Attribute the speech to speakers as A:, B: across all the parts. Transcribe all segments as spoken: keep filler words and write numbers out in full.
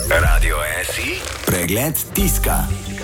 A: Radio S I, pregled tiska.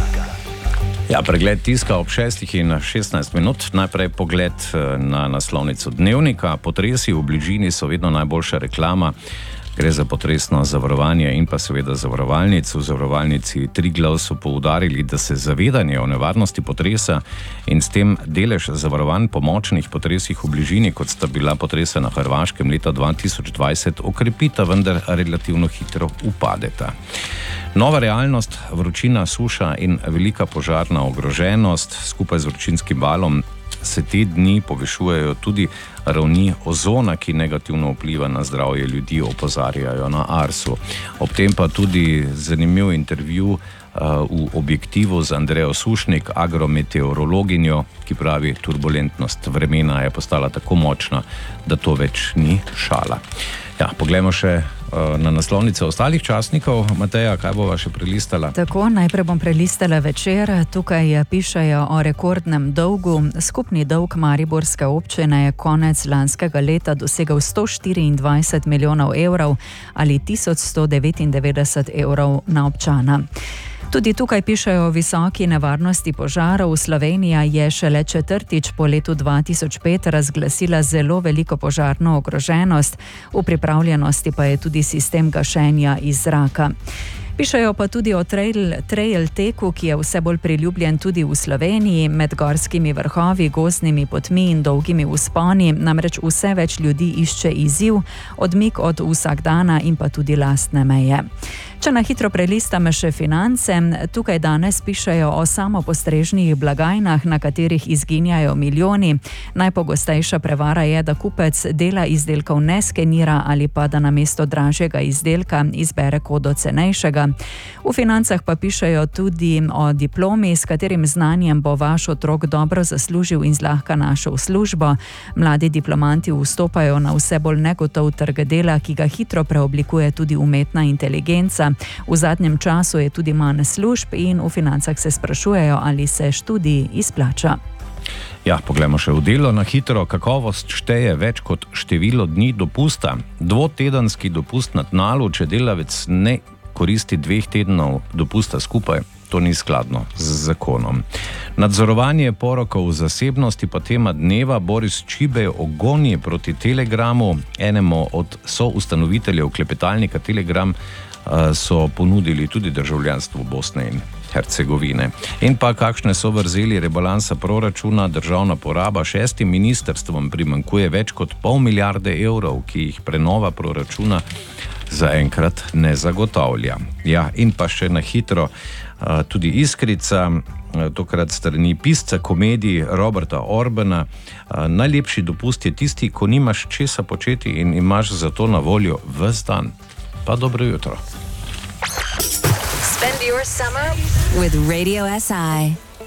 B: Ja, pregled tiska ob šestih in šestnajst minut. Najprej pogled na naslovnico Dnevnika. Potresi v bližini so vedno najboljša reklama. Gre za potresno zavarovanje in pa seveda zavarovalnic. V zavarovalnici Triglav so poudarili, da se zavedanje o nevarnosti potresa in s tem delež zavarovanj po močnih potresih v bližini, kot sta bila potresa na Hrvaškem leta dva tisoč dvajset, okrepita, vendar relativno hitro upadeta. Nova realnost, vročina, suša in velika požarna ogroženost skupaj z vročinskim valom se te dni povišujejo tudi ravni ozona, ki negativno vpliva na zdravje ljudi, opozarjajo na Arsu. Ob tem pa tudi zanimiv intervju uh, v Objektivu z Andrejo Sušnik, agrometeorologinjo, ki pravi, turbulentnost vremena je postala tako močna, da to več ni šala. Ja, poglejmo še uh, na naslovnice ostalih časnikov. Mateja, kaj bova še prelistala?
C: Tako, najprej bom prelistala Večer. Tukaj pišejo o rekordnem dolgu. Skupni dolg mariborske občine je konec lanskega leta dosegal sto štiriindvajset milijonov evrov ali tisoč sto devetindevetdeset evrov na občana. Tudi tukaj pišejo o visoki nevarnosti požarov. Slovenija je šele četrtič po letu dva tisoč pet razglasila zelo veliko požarno ogroženost, v pripravljenosti pa je tudi sistem gašenja iz zraka. Pišejo pa tudi o trail, trail teku, ki je vse bolj priljubljen tudi v Sloveniji, med gorskimi vrhovi, gozdnimi potmi in dolgimi vzponi, namreč vse več ljudi išče izziv, odmik od vsakdana in pa tudi lastne meje. Če na hitro prelistame še Finance, tukaj danes pišejo o samopostrežnih blagajnah, na katerih izginjajo milijoni. Najpogostejša prevara je, da kupec dela izdelkov ne skenira ali pa da namesto dražjega izdelka izbere kodo cenejšega. V Financah pa pišejo tudi o diplomi, s katerim znanjem bo vaš otrok dobro zaslužil in zlahka našel službo. Mladi diplomanti vstopajo na vse bolj negotov trg dela, ki ga hitro preoblikuje tudi umetna inteligenca. V zadnjem času je tudi manj služb in v Financah se sprašujejo, ali se študij izplača.
B: Ja, poglejmo še v Delo na hitro. Kakovost šteje več kot število dni dopusta. Dvotedenski dopust na tnalu, če delavec ne koristi dveh tednov dopusta skupaj, to ni skladno z zakonom. Nadzorovanje porokov v zasebnosti pa tema dneva. Boris Čibej o gonji proti Telegramu, enemu od soustanoviteljev klepetalnika Telegram, so ponudili tudi državljanstvo Bosne in Hercegovine. In pa kakšne so vrzeli rebalansa proračuna, državna poraba šestim ministrstvom primanjkuje več kot pol milijarde evrov, ki jih prenova proračuna zaenkrat ne zagotavlja. Ja, in pa še na hitro tudi Iskrica, tokrat strani pisca komedij Roberta Orbana. Najlepši dopust je tisti, ko nimaš česa početi in imaš za to na voljo ves dan. Pa dobro jutro.
D: Spend your summer with Radio S I.